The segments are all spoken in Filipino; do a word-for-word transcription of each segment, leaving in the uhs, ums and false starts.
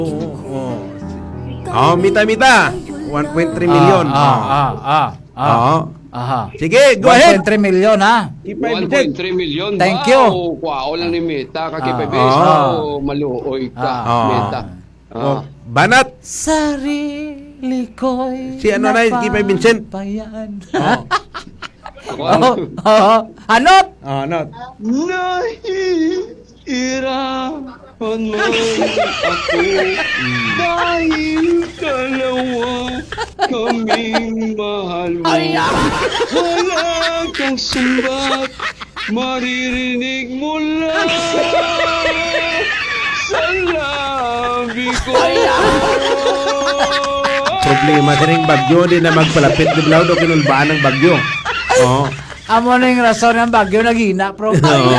Oh, oh mita-mita. one point three million. Ah, ah, ah, ah. ah. Oh. Aha. Sige, go ahead. one point three million, ha? one point three million. Thank you. Wow, kwao lang ni Meta. Kakipay Ah. oh. Maluoy ka, Ah. Meta. Ah. Oh, banat. Sarili ko'y Si ano na yun, Kipay Vincent? napabayaan. Oh. Ako, Oh, oh, Anot? Oh, not. Nahihirapan man ako dahil dalawa kaming mahal mo. Wala kang sumbat, maririnig mo lang sa labi ko. Problema sa ring bagyo, di na magpalapit di blaw do kinulbaan ng bagyo. Oh. Amo na yung rason ng bagyo nagina, pro. Oo.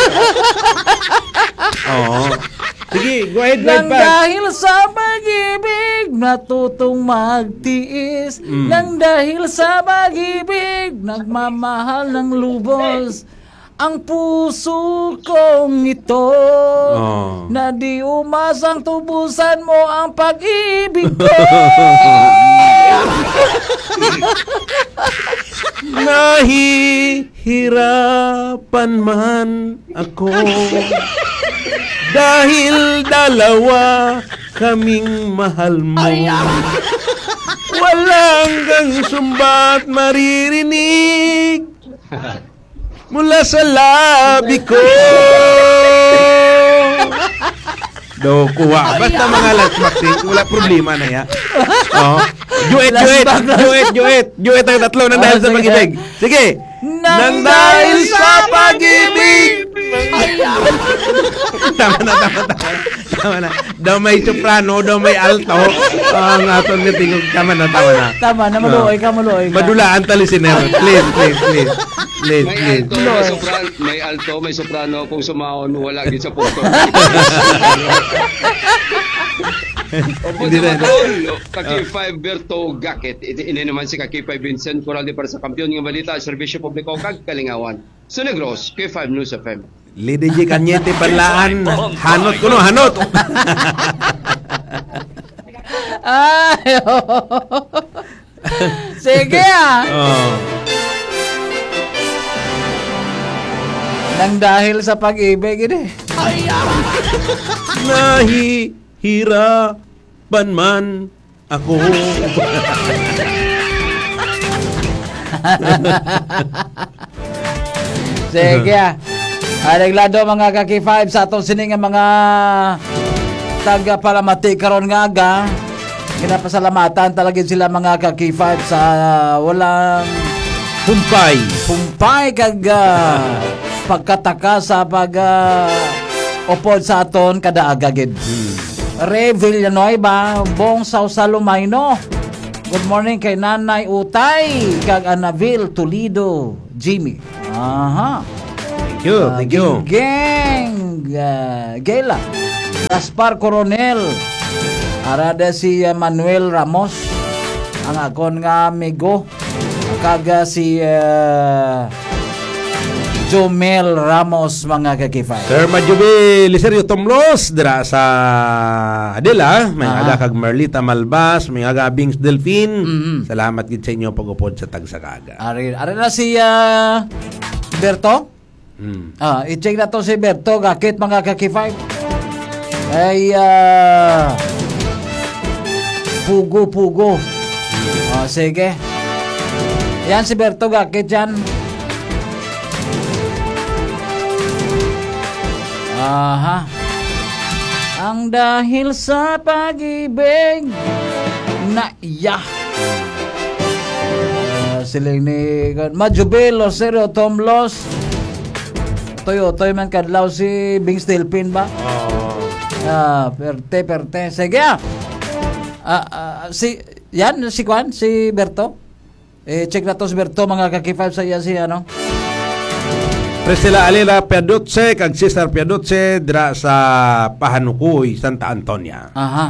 Oo. Sige, go ahead, Nang right back. dahil sa pag-ibig, natutong magtiis. Mm. Nang dahil sa pag-ibig, nagmamahal ng lubos. Ang puso kong ito, Oh. na di umasang tubusan mo ang pag-ibig ko. Nahihirapan man ako dahil dalawa kaming mahal mo. Walang gang sumbat maririnig mula sa labi ko. Do, kuha. Basta mga last maxing, wala problema na yan. Oh. Duet, duet, duet, duet. Duet ang tatlo nang dahil sa pag-ibig. Sige. Nang dahil sa pag-ibig. Tama na, tama, tama. Tama na. Daw may soprano, daw may alto. Ang aton na tingog. Tama na, tama na. Tama na, maluoy ka, maluoy ka. Madulaan talisinero. Please, please, please. Please, May please. alto, may soprano, may alto, may soprano. Kung sumaon, wala gid sa puso. Opo, Hindi na. Kaki five Berto Gakit. Ini naman si Kaki five Vincent Corralde para sa kampiyon ng balita, serbisyo publiko kag kalingawan. Sa Negros, K five News F M. Lady G. Kanyete Panlaan. Hanot ko no, hanot. Ay, sige ah. Oh. Nang dahil sa pag-ibig, ini. Nahihirapan man ako. Sige ah. Areglado mga kaki five sa atong sining nga mga taga palamati karon nga aga. Ginapasalamatan talaga sila mga kaki five sa walang Pumpay. pumpay kag uh, pagkataka sa pag uh, upod sa aton kada aga gid. Hmm. Ray Villanoy ba? Bong Sausalumayno. Good morning kay Nanay Utay kag Anavil Toledo Jimmy. Aha. Thank you, thank you. Gang uh, Gela Gaspar Coronel arada si uh, Manuel Ramos ang akon nga amigo kaga si uh, Jomel Ramos mga kakifay. Sir Majubi Liserio Tomlos dira sa Adela, may Ah. aga kag Merlita Malbas, may aga Bings Delphine. Mhm. Salamat gid sa inyo pag-upod sa Tagsagaga. Ari ari na si uh, Berto. Hmm. Ah, i-check na to si Berto gakit mga kakifay. Ay uh, pugo pugo. Oh, sige. Yan si Berto gakit yan. Aha. Ang dahil sa pag-ibig na iya. Uh, siling ni Majubil, Rosario, Tom Los. Toyo, toyo man kadlaw si Bing Stilpin ba? Oh. Ah, perte, perte. Sige ah. Ah, ah, si, yan, si Kwan, si Berto. Eh, check na to si Berto, mga kakifab sa iya si ano. Priscilla Alila Piadotse kag Sister Piadotse dira sa Pahanukuy, Santa Antonia. Aha.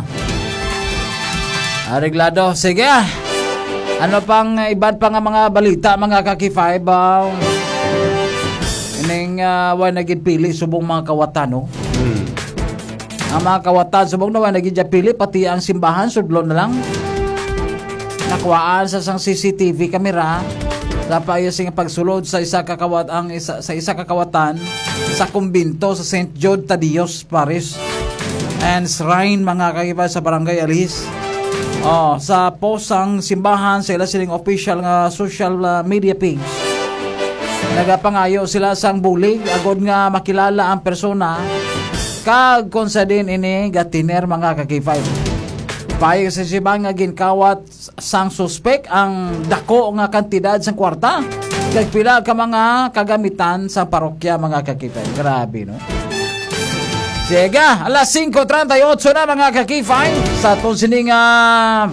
Areglado. Sige ah. Ano pang uh, iban pa nga mga balita, mga kakifay ba? Ining uh, way naging pili subong mga kawatano. Hmm. Ang mga kawatan subong naman naging pili pati ang simbahan sudlon na lang. Nakuhaan sa sang C C T V kamera sa paayos nga pagsulod sa isa kakawat ang isa, sa isa kakawatan sa kumbinto sa Saint Jude Tadios Paris and Shrine mga kakiba sa Barangay Alihis. Oh, sa posang simbahan sila siling official nga social uh, media page. Nagapangayo sila sang bulig agod nga makilala ang persona kag konsa din ini gatiner mga ka-K five. Payo sa sibang nga ginkawat sang suspek ang dako nga kantidad sang kwarta kag pila ka mga kagamitan sa parokya mga ka-K five. Grabe no. Sige, alas singko treinta y ocho na mga ka-K five sa atong sining uh,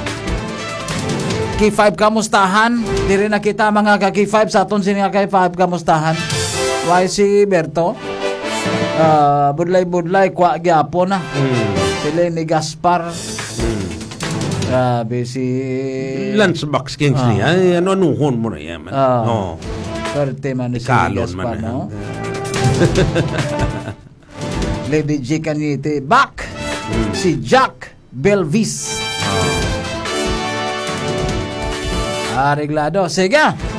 K five kamustahan. Diri na kita mga ka-K five sa atong sining K five kamustahan. Why si Berto? Uh, budlay-budlay kwa gyapon na. Mm. Sila ni Gaspar. Mm. Grabe si Lunchbox Kings ah. niya. Ay, ano anuhon mo na yan. Man. Ah. Oh. Swerte man ni si Ikalon Gaspar, man, no? Lady G Canite back. Mm. Si Jack Belvis. Ah. Areglado. Sige.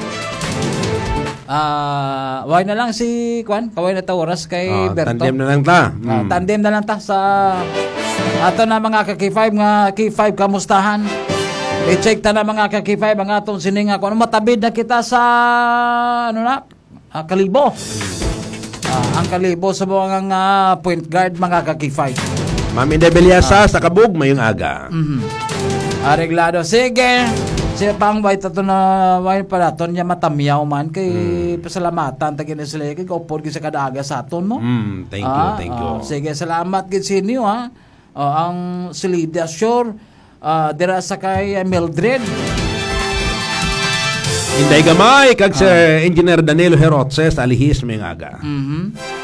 Ah, uh, why na lang si Kwan, kaway na ta oras kay Oh, Berto. tandem na lang ta. Mm. Ah, tandem na lang ta sa ato na mga ka-K five nga K five kamustahan. I-check ta na mga ka-K five ang atong sining nga kung ano matabid na kita sa ano na ah, Kalibo. Ah, ang Kalibo sa mga nga point guard mga ka-K five. Mami de Beliasa ah. sa Kabug mayong aga. Mhm. Areglado. Sige. Siya pang white ato na white pala ton niya matamyaw man kay mm. pasalamatan tagin na sila kay kaupod sa kadaga sa aton mo. Mm, thank you, ah, thank you. Ah, sige, salamat gid sa inyo ha. Oh, ang si Lydia Shore uh, dira sa kay Mildred. Inday gamay kag ah. Sir Engineer Danilo Herotse sa Alihis mayong aga. Mhm.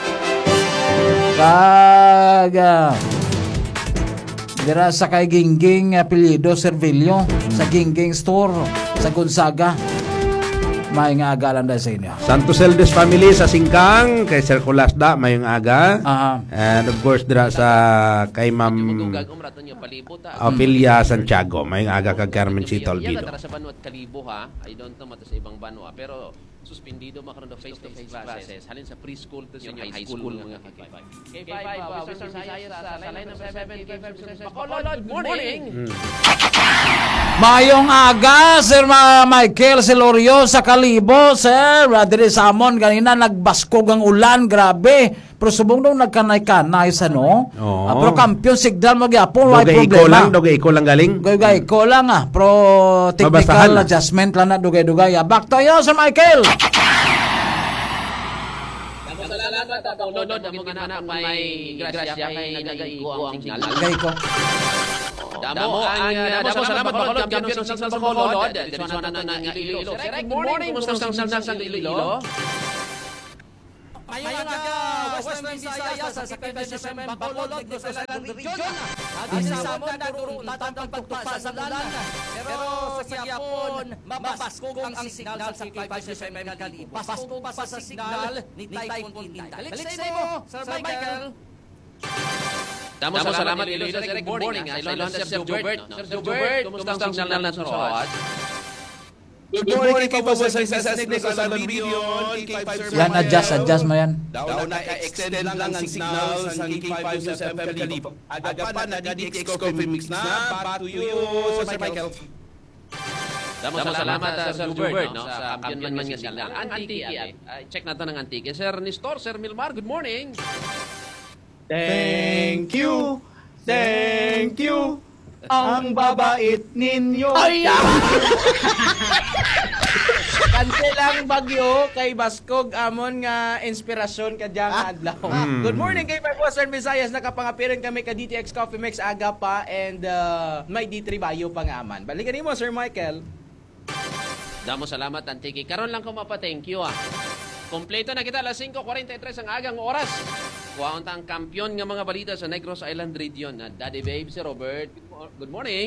Kag uh, dira sa kay Gingging apelyido Servilio mm. sa Gingging Store sa Gonzaga. Mayong aga lang dahil sa inyo. Santos Eldes family sa Singkang kay Sir Colasda mayong aga. Uh-huh. And of course dira sa kay Ma'am Ophelia Santiago mayong aga kag Carmen Chito Albido. Tara sa Banwa at Kalibo ha. I don't know mata sa ibang Banwa pero suspendido makaroon ng face-to-face classes halin sa preschool to sa high school mga K five. K five, uh, Western Visayas sa line number seven, K five Bacolod, good morning! Hmm. Mayong aga, Sir Michael Silorio sa Kalibo, Sir. Radiri Samon, kanina nagbaskog ang ulan, grabe. Pero subong nung nagkanay-kanay sa no. Oo. Ah, pero kampiyon signal magyapon, why Dugay problema. iko lang, dugay iko lang galing. Dugay iko lang ah, pero technical adjustment lang na dugay-dugay. Ah. Back to you, Sir Michael. Salamat at ang lodod ang mga anak may grasya kay nagay ko ang signal. Nagay ko. Damo ang damo salamat Bacolod kampiyon ng Signal Bacolod. This one na na Iloilo. Good morning, musta ang signal sa Iloilo? Mayong aga, Western Visayas sa Secretary ng Bacolod sa Salang Region. Adi sa amon na durong tatang pagtukpa sa ulan. Pero sa Siapon, mabaskog ang signal sa K five seven Kalibo. Baskog pa sa signal ni Typhoon Inday. Balik sa mo, Sir Michael. Damo salamat Iloilo. Good morning. Iloilo Sir Jobert. Sir Jobert, kumusta ang signal ng Sorot? Good morning kay K five Visayas Nicholas Albion, K five Yan, adjust, adjust mo yan. Daw na extend lang ang signal sa K five S F M Kalibo. Aga pa na D X Coffee Mix na. Back to you, Sir Michael. Damo salamat Sir Jobert no sa kampiyon man nga signal. Antique. Check nato ng Antique. Sir Nestor, Sir Milmar, good morning. Thank you. Thank you. Ang babait ninyo. Ay! Cancel ang bagyo kay Baskog amon nga inspirasyon kadyang adlaw. Mm. Good morning kay Western Visayas. Nakapangapiran kami ka D T X Coffee Mix aga pa and uh, may D three Bayo pangaman. Balikan nimo Sir Michael. Damo salamat Antique. Karon lang ko mapa-thank you ah. Kompleto na kita alas singko forty-three ang agang oras. Kuhaon ta ang kampiyon nga mga balita sa Negros Island Region na Daddy Babe si Robert. Good morning.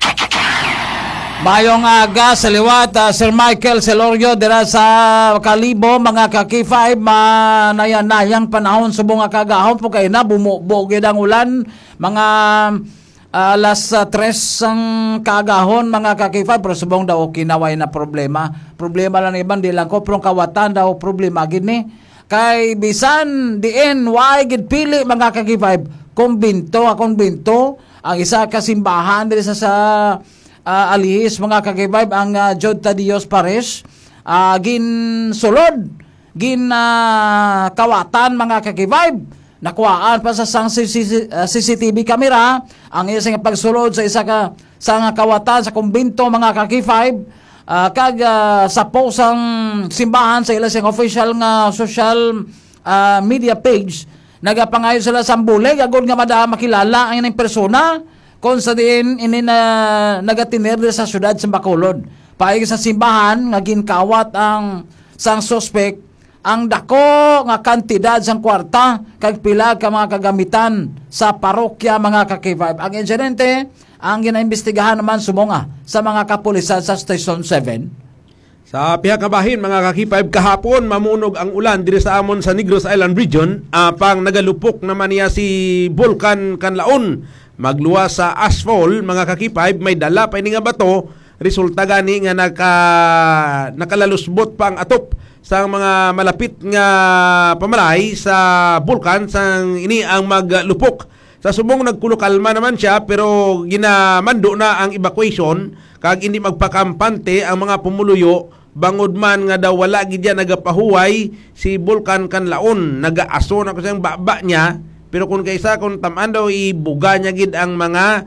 Mayong aga sa liwat, uh, Sir Michael Celorio dira sa Kalibo, mga ka-K five, manayang-nayang panahon subong nga kagahon po kay na bumubugid ang ulan, mga uh, alas uh, tres ang kagahon, mga ka-K five, pero subong daw kinaway na problema. Problema lang iban, di lang ko, pero kawatan daw problema gini. Kay bisan diin, why gid pili mga ka-K five, kumbinto, a kumbinto, ang isa kasimbahan diri sa sa uh, alihis mga ka-K five, ang uh, Jod Tadios Pares, uh, gin sulod, gin uh, kawatan mga ka-K five, nakuhaan pa sa sang C C T V camera ang isang pagsulod sa isa ka sang kawatan sa kumbinto mga ka-K five. Uh, kag uh, sa post ang simbahan sa ilang official nga social uh, media page, nagapangayo sila sa bulig agod nga mada makilala ang ining persona kung sa diin ini na nagatinir sa syudad sa Bacolod. Paig sa simbahan nga ginkawat ang sang suspect ang dako nga kantidad sang kwarta kag pila ka mga kagamitan sa parokya mga ka-K five. Ang insidente ang ginaimbestigahan naman sumonga sa mga kapulisan sa Station seven. Sa pihak kabahin, mga ka-K five, kahapon mamunog ang ulan diri sa amon sa Negros Island Region. Uh, pang nagalupok naman niya si Volcan Canlaon. Magluwa sa asphalt, mga ka-K five, may dala pa ini nga bato. Resulta gani nga naka, nakalalusbot pa ang atop sa mga malapit nga pamalay sa Volcan sang ini ang maglupok. Sa subong nagkulukalma naman siya pero ginamando na ang evacuation kag hindi magpakampante ang mga pumuluyo bangod man nga daw wala gid yan nagapahuway si Volcan Canlaon, nagaaso na ko siyang baba niya pero kung kaysa kung tamaan daw ibuga niya gid ang mga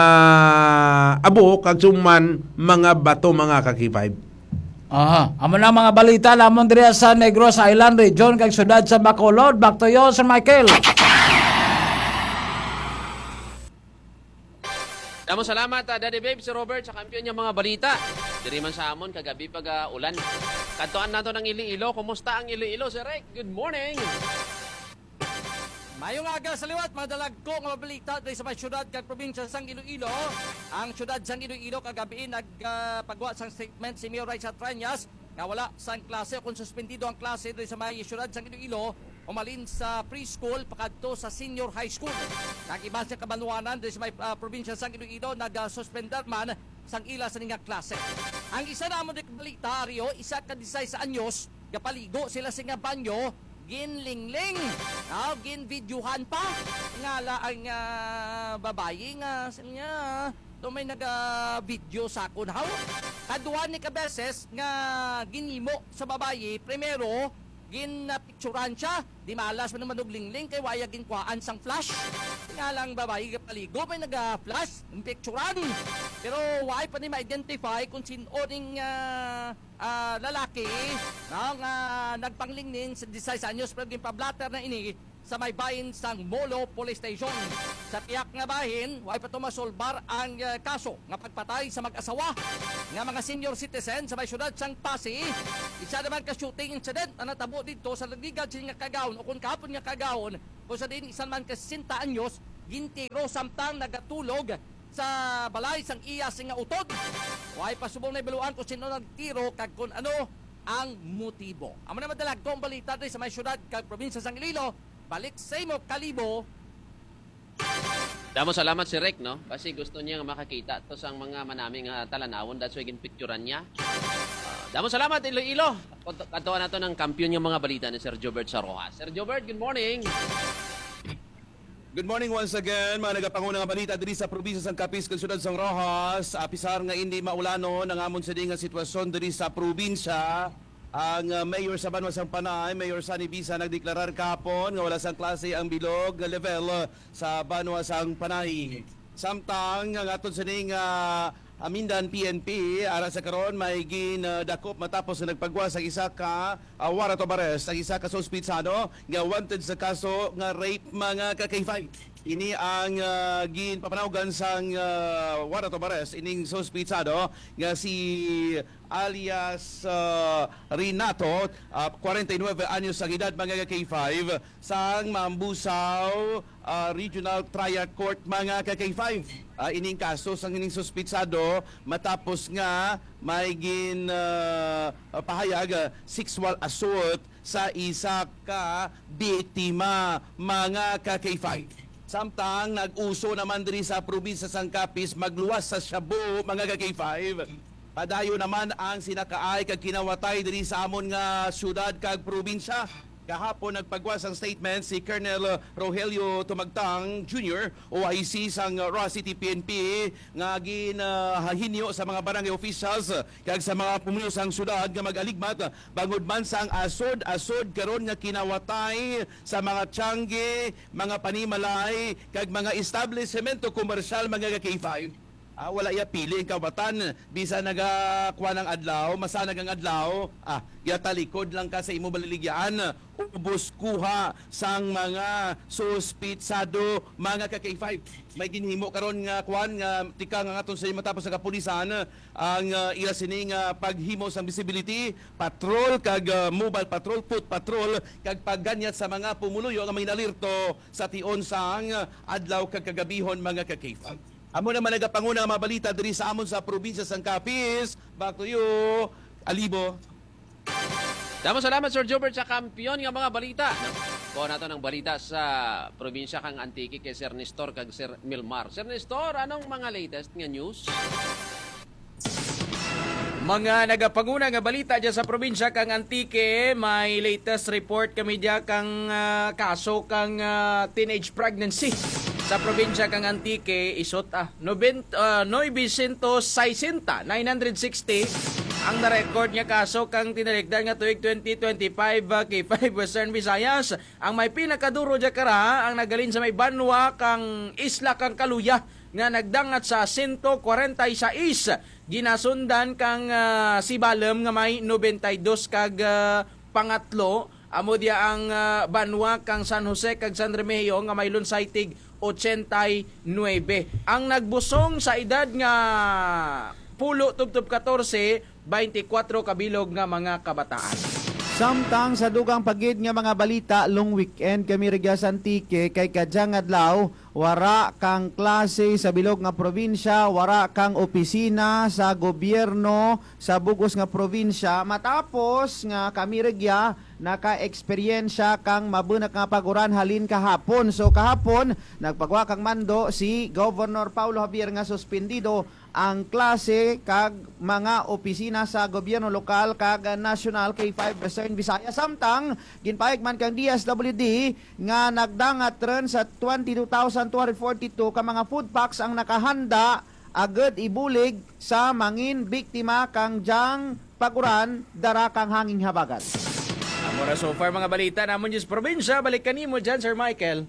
uh, abo kag suman mga bato mga ka-K five. Aha, amo na mga balita lamon diri sa Negros Island Region kag syudad sa Bacolod. Back to you, Sir Michael. Damo salamat, uh, Daddy Babe, si Robert, sa kampiyon niya mga balita. Diri man sa amon, kagabi pag uh, ulan. Kantoan nato ng Iloilo. Kumusta ang Iloilo, Sir Rick? Good morning! Mayong aga sa liwat, madalag ko nga balita dahil sa may syudad kag probinsya sang Iloilo. Ang syudad sang Iloilo kagabi nagpagwa uh, sang statement si Mayor Raisa Trañas nga wala sang klase kung suspendido ang klase dahil sa may syudad sang Iloilo. Umalin sa preschool pakadto sa senior high school. Nagiba siya kabanuanan dahil sa may uh, probinsya sang Iloilo nag-suspendar man sang ila sa nga klase. Ang isa na mo balita Rio, isa ka disay sa anyos, gapaligo sila sa nga banyo, ginlingling, now ginvideohan pa ngala ang uh, babae nga sa niya to may naga-video sa akon haw. Kaduhan ni kabeses nga ginimo sa babae, primero ginapicturan siya, di malas man naman lingling kay waya ginkuhaan sang flash. Nga lang babae paligo may naga-flash, picturan. Pero why pa ni ma-identify kung sino ning uh, uh, lalaki na nga uh, nagpanglingning sa disay anyos pero ginpablatter na ini sa may bahin sang Molo Police Station. Sa tiyak nga bahin, why pa tumasolbar ang uh, kaso nga pagpatay sa mag-asawa nga mga senior citizen sa may syudad sang Pasig. Isa naman ka shooting incident na natabo dito sa Lagligad nga kagawon o kung kahapon nga kagawon kung sa din isan man ka sinta anyos gintiro samtang nagatulog sa balay sang iya sing nga utod. Why pa subong na ibaluan kung sino nagtiro kag kung ano ang motibo. Amo na madalag kong balita dito sa may syudad kag probinsya sang Iloilo. Balik sa imo Kalibo. Damo salamat si Rick, no? Kasi gusto niya makakita to sang mga manaming uh, talanawon, that's why ginpicturan niya. Uh, damo salamat Iloilo. Katuan nato ng kampiyon ng mga balita ni Sir Jobert Sarojas. Sir Jobert, good morning. Good morning once again, mga nagapangunang balita diri sa probinsya sang Capiz, syudad sang Rojas. Apisar nga hindi maulano nang amon sa dinga sitwasyon diri sa probinsya. Ang uh, mayor sa Banwa sang Panay, Mayor Sunny Bisa, nagdeklarar kahapon nga wala sang klase ang bilog level uh, sa Banwa sang Panay. Samtang nga aton sa ning uh, Amindan P N P ara sa karon may ginadakop matapos na nagpagwa sa isa ka uh, warrant of arrest ang isa ka suspitsado nga wanted sa kaso nga rape mga ka-K five. Ini ang uh, gin papanawgan sang uh, warrant of arrest ining suspitsado nga si alias uh, Renato, uh, forty-nine anyos ang edad, mga ka-K five, sang Mambusaw uh, Regional Trial Court, mga ka-K five. Uh, ining kaso sang ining suspitsado matapos nga may gin uh, pahayag uh, sexual assault sa isa ka biktima, mga ka-K five. Samtang nag-uso naman diri sa probinsya sang Capiz magluwas sa Shabu, mga ka-K five. Padayo naman ang sinakaay kag kinawatay diri sa amon nga syudad kag probinsya. Kahapon nagpagwas ang statement si Colonel Rogelio Tumagtang Junior o I C sang Roa City P N P nga ginahinyo sa mga barangay officials kag sa mga pumuno sang syudad nga mag-aligmat bangod man sang asod-asod karon nga kinawatay sa mga tiyangge, mga panimalay kag mga establishmento komersyal, mga ka-K five. Ah, wala iya pili ang kawatan, bisa nagakuha ng adlaw, masanag ang adlaw, ah, iya talikod lang ka sa imo baliligyan, ubos kuha sang mga suspitsado, mga ka-K five. May ginhimo karon nga kuan nga tika nga aton sa matapos sa kapulisan ang uh, ila sining uh, paghimo sang visibility, patrol kag uh, mobile patrol, foot patrol kag pagganyat sa mga pumuluyo nga may nalirto sa tion sang uh, adlaw kag kagabihon, mga ka-K five. Amo naman nagapanguna nga mga balita diri sa amon sa probinsya sang Capiz. Back to you, Alibo. Damo salamat Sir Jobert sa kampiyon nga mga balita. Kuha nato ng balita sa probinsya kang Antique kay Sir Nestor kag Sir Milmar. Sir Nestor, anong mga latest nga news? Mga nagapanguna nga balita dyan sa probinsya kang Antique, may latest report kami dyan kang uh, kaso kang uh, teenage pregnancy. Sa probinsya kang Antique, isot ah, nine hundred sixty ang na-record nga kaso kang tinalikdan nga tuig twenty twenty-five uh, K five Western Visayas. Ang may pinakaduro dyan kara, ang nagalin sa may banwa kang isla kang Kaluya nga nagdangat sa one forty-six. Ginasundan kang uh, Sibalem nga may ninety-two kag uh, pangatlo. Amo dia ang uh, banwa kang San Jose kag San Remigio nga may lunsaytig eighty-nine. Ang nagbusong sa edad nga pulo tubtub fourteen, twenty-four kabilog nga mga kabataan. Samtang sa dugang pagid nga mga balita, long weekend kami regya sa Antique kay kadyang adlaw, wara kang klase sa bilog nga probinsya, wara kang opisina sa gobyerno sa bugos nga probinsya, matapos nga kami regya naka-eksperyensya kang mabunak nga paguran halin kahapon. So kahapon nagpagawa kang mando si Governor Paulo Javier nga suspendido ang klase kag mga opisina sa gobyerno lokal kag national K five Western Visayas. Samtang ginpayag man kang D S W D nga nagdangat ron sa twenty-two thousand two hundred forty-two ka mga food packs ang nakahanda agad ibulig sa mangin biktima kang jang paguran dara kang hanging habagat. Amora so far mga balita namon sa probinsya, balik kanimo dyan Sir Michael.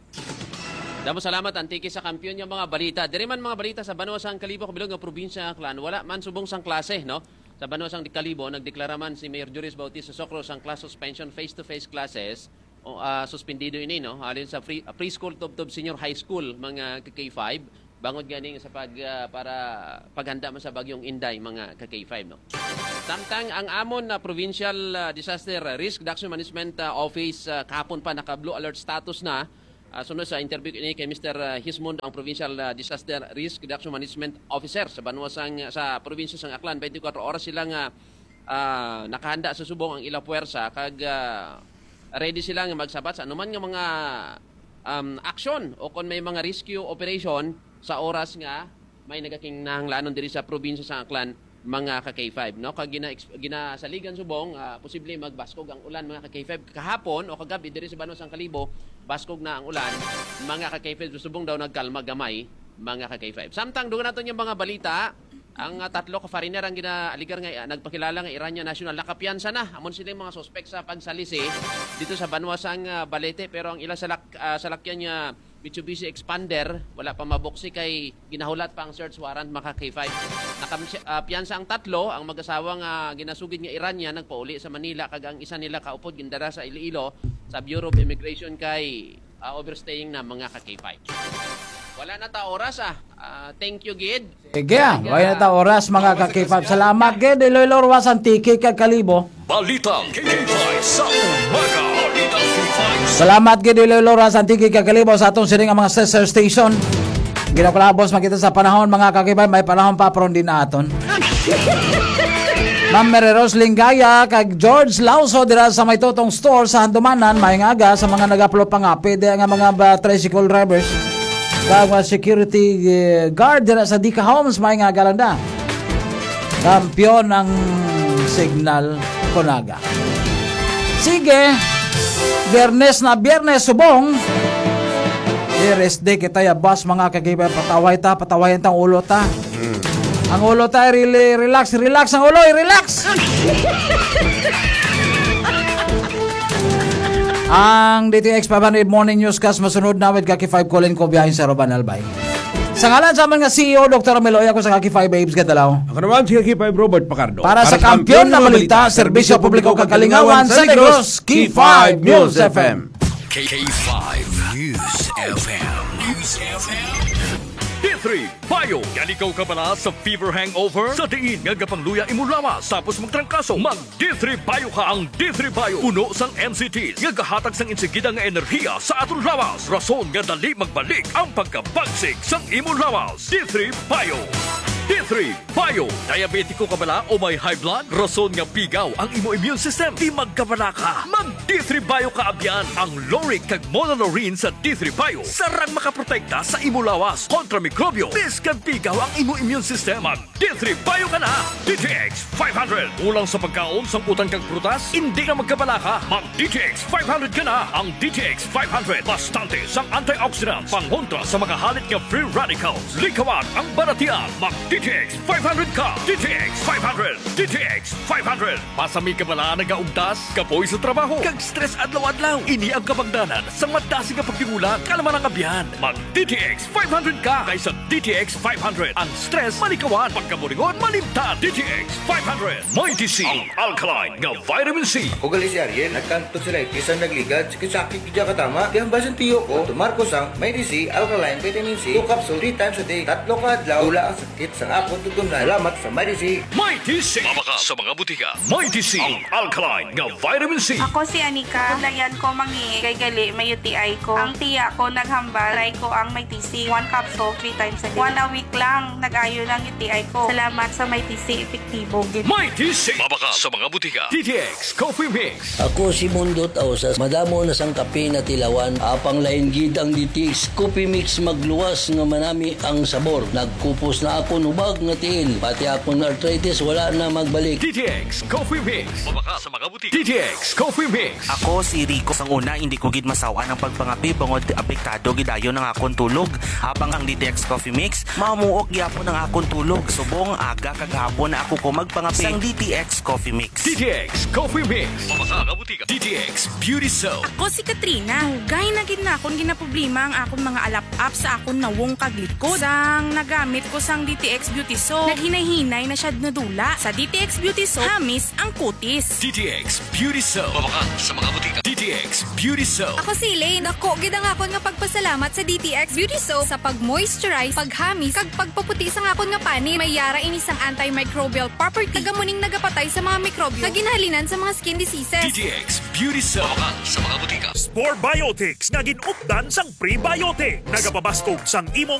Damo salamat Antique sa kampiyon nga mga balita. Diri man mga balita sa Banwa sang Kalibo kabilog nga probinsya Aklan, wala man subong sang klase, no? Sa Banwa sang Kalibo nagdeklara man si Mayor Juris Bautista Socro sang class suspension face-to-face classes o uh, suspendido ini, no? Alin sa free, uh, preschool tub-tub senior high school mga K five. Bangod ganing sa pag uh, para paghanda man sa bagyong Inday, mga ka-K five, no. Samtang ang amon na Provincial uh, Disaster Risk Reduction Management uh, Office uh, kahapon pa naka blue alert status na. Uh, sunod sa interview ini kay Mister Uh, Hismond, ang Provincial uh, Disaster Risk Reduction Management Officer sa Banwa sang sa probinsya sang Aklan. twenty-four oras silang uh, uh, nakahanda sa subong ang ila puwersa kag uh, ready sila nga magsabat sa anuman nga mga um, action o kung may mga rescue operation sa oras nga may nagaking nahanglanon diri sa probinsya sa Aklan, mga ka-K five, no? Kag gina, ginasaligan subong uh, posible magbaskog ang ulan, mga ka-K five kahapon o kagabi diri sa Banwa sang Kalibo, baskog na ang ulan, mga ka-K five subong daw nagkalma gamay, mga ka-K five. Samtang dugan naton yung mga balita, ang uh, tatlo ka foreigner ang ginaaligar nga uh, nagpakilala nga Iranian national nakapiyansa na amon sila mga suspect sa pagsalisi dito sa Banwa sang uh, Balete, pero ang ila salak uh, salakyan niya Mitsubishi Expander, wala pa mabuksi kay ginahulat pa ang search warrant, mga K five. Nakapiyansa uh, ang tatlo, ang mag-asawang uh, ginasugid nga Iranian nagpauli sa Manila kag ang isa nila kaupod gindara sa Iloilo sa Bureau of Immigration kay uh, overstaying na mga ka-K five. Wala na ta oras ah. Uh, thank you, Gid. Sige, wala na ta oras mga ka-K five. Salamat, Gid. Iloilo Ruwasan, Tiki, kag Kalibo. Balitang K K five sa umaga. Balitang K five. Salamat, Gid. Iloilo Ruwasan, Tiki, kag Kalibo sa atong sining ang mga sister station. Ginakulabos makita sa panahon mga ka-K five. May panahon pa pero din na aton. Ma'am Mary Rose Lingaya kag George Lauso dira sa may tutong store sa Handumanan, may nga sa mga nag-upload pa nga pwede nga mga ba, tricycle drivers kag mga security uh, guard dira sa Dika Homes, may nga lang da kampiyon ng signal Konaga. Sige, Biyernes na Biyernes subong rest day kita ya boss mga kagibay, pataway ta patawayan tang ulo ta. Ang ulo tayo, really, relax, relax ang ulo, relax! Ang D T X five hundred Morning Newscast, masunod na with Kaki five Colin ko biyahin sa Roban Albay. Sa ngalan sa mga C E O, Doctor Meloy, ako sa Kaki five Babes Gadalaw. Ako naman si Kaki five Robert Pacardo. Para, Para sa kampiyon na balita, Serbisyo Publiko Kakalingawan sa Negros, K five News F M. K five News F M. News F M. D three Bayo. Yan ikaw ka pala sa fever hangover? Sa diin nga gapangluya imulawas tapos magtrangkaso. Mag D three Bayo ka ang D three Bayo. Puno sang M C Ts nga gahatag sang insigida nga enerhiya sa aton lawas. Rason nga dali magbalik ang pagkabagsik sang imulawas. D three Bayo. D three Bayo. Diabetiko ka bala o may high blood? Rason nga pigaw ang imo immune system. Di magkabala ka. Mag D three Bayo ka abyan. Ang Loric kag Monolorine sa D three Bayo. Sarang makaprotekta sa imo lawas kontra mikrobyo. Biskan pigaw ang imo immune system. Mag D three Bayo ka na. D T X five hundred. Ulang sa pagkaon sang utang kag prutas? Hindi ka magkabala ka. Mag D T X five hundred ka na. Ang D T X five hundred. Bastante sang antioxidants. Pangontra sa mga halit nga free radicals. Likawan ang baratian. Mag D T X five hundred ka. D T X five hundred. D T X five hundred. Pasami ka bala nagaugdas, kapoy sa trabaho, kag stress adlaw-adlaw. Ini ang kabagdanan sa madasi nga pagtimulan, kalaman ang abyan. Mag D T X five hundred ka kaysa D T X five hundred. Ang stress malikawan, pagkaburingon malimtan. D T X five hundred. May T C, ang alkaline nga vitamin C. Ugali si Ariel, nagkanto sila isang nagligad, sakit-sakit kaya katama. Kaya basan tiyo ko, tumarko sang May T C, alkaline vitamin C, two capsule, three times a day, tatlo ka adlaw, tula ang sakit sa ako tutong na alamat sa May T C. May T C. Mabaka sa mga butika. May T C, ang alkaline nga vitamin C. Ako si Anika. Kulayan ko mangi kay gali may U T I ko. Ang tiya ko naghambal, try ko ang May T C. One capsule, three times a day. One a week lang, nag-ayo ng U T I ko. Salamat sa May T C, epektibo. May T C. Mabaka sa mga butika. D T X Coffee Mix. Ako si Mundo Tausas. Madamo na sang kape na tilawan. Apang lain gid ang D T X Coffee Mix magluwas nga manami ang sabor. Nagkupos na ako nubag nga tiil. Pati akong arthritis wala na magbalik. D T X Coffee Mix. Mabaka sa mga butika. D T X Coffee Mix. Ako si Rico. Sang una, hindi ko gid masawaan ang pagpangapi bangod apektado gidayo ng akong tulog. Habang ang D T X Coffee Mix, mamuok gyapon ang akong tulog. Subong aga kaghapon na ako ko magpangapi sang D T X Coffee Mix. D T X Coffee Mix. Mabaka sa butika. D T X Beauty Soap. Ako si Katrina. Hugay na gid na akong ginaproblema ang akong mga alap-up sa akong nawong kaglikod. Sang nagamit ko sang D T X Beauty Soap, naghinay-hinay na siya nadula. Sa D T X Beauty Soap, hamis ang kutis. D T X Beauty Soap. Mabaka sa mga butika. D T X Beauty Soap. Ako si Elaine. Ako, gid ang akon nga pagpasalamat sa D T X Beauty Soap sa pag-moisturize, paghamis, kag pagpaputi sa akon nga pani. May yara ini sang antimicrobial property. Tagamuning nagapatay sa mga mikrobyo. Kaginhalinan sa mga skin diseases. D T X Beauty Soap. Mabaka sa mga butika. Spore Biotics nga ginupdan sang prebiotic. Nagapabaskog sang imong